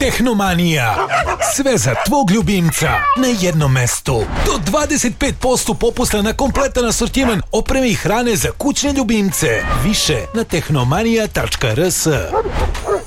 Tehnomanija. Sve za tvog ljubimca na jednom mestu. Do 25% popusta na kompletan asortiman opreme i hrane za kućne ljubimce. Više na tehnomanija.rs.